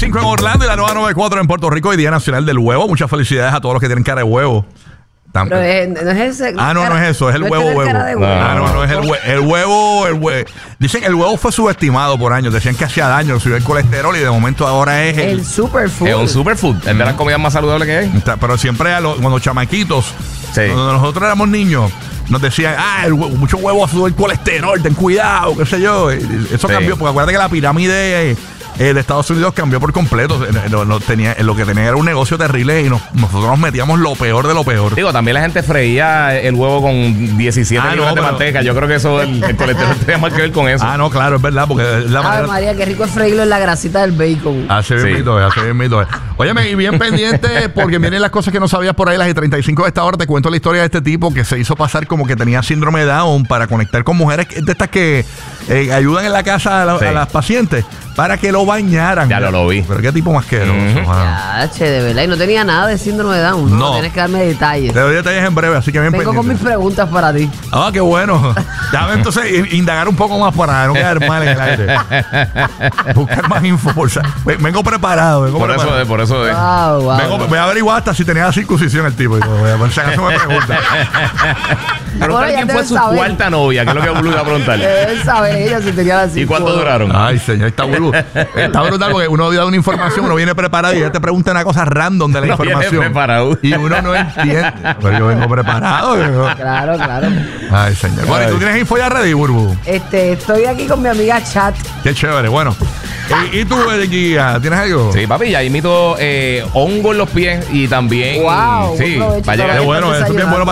95 en Orlando y la nueva 94 en Puerto Rico y Día Nacional del Huevo. Muchas felicidades a todos los que tienen cara de huevo. Pero no es ese. No es eso, es el no huevo. No es el huevo. Dicen que el huevo fue subestimado por años. Decían que hacía daño, subió el colesterol y de momento ahora es el superfood. Es un superfood. Es de las comidas más saludables que hay. Pero siempre cuando chamaquitos, sí, cuando nosotros éramos niños, nos decían, mucho huevo sube el colesterol, ten cuidado, qué sé yo. Eso cambió, porque acuérdate que la pirámide de Estados Unidos cambió por completo. Lo que tenía era un negocio terrible y nosotros nos metíamos lo peor de lo peor. Digo, también la gente freía el huevo con 17 libras de manteca. Yo creo que eso, el colesterol tenía más que ver con eso. No, claro, es verdad, porque es la manera... María, qué rico es freírlo en la grasita del bacon. Así mismo es. Óyeme, y bien pendiente, porque vienen las cosas que no sabías por ahí. Las de 35 de esta hora te cuento la historia de este tipo que se hizo pasar como que tenía síndrome de Down para conectar con mujeres de estas que ayudan en la casa a las pacientes para que lo bañaran. Ya lo vi. Pero qué tipo más asqueroso. De verdad. Y no tenía nada de síndrome de Down. No. Tienes que darme detalles. Te doy detalles en breve, así que bien pendiente. Vengo con mis preguntas para ti. Qué bueno. Déjame entonces indagar un poco más para no quedar mal en el aire. Buscar más info. Vengo preparado. Por eso. Voy a averiguar hasta si tenía circuncisión el tipo. Por si acaso me pregunta. Preguntar quién fue su cuarta novia, que es lo que Bulu iba a preguntar. Él sabe ella si tenía la ¿Y cuánto duraron? Ay, señor, está Bulu. Está brutal porque uno da una información, uno viene preparado y ella te pregunta una cosa random de la información. Y uno no entiende. Pero yo vengo preparado. Claro. Ay, señor. Bueno, ¿y tú tienes info ya ready, Burbu? Estoy aquí con mi amiga Chat. Qué chévere, bueno. ¿Y tú, Guía, tienes algo? Sí, papi, ya imito hongo en los pies y también... Wow, sí, va a llegar. Qué bueno, eso es bien bueno.